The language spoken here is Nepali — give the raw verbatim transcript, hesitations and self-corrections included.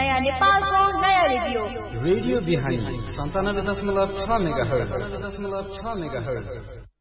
नयाँ नेपालको नयाँ रेडियो रेडियो बिहानी सन्तानब्बे दशमलव छ मेगाहर्ज दशमलव छ मेगाहर्ज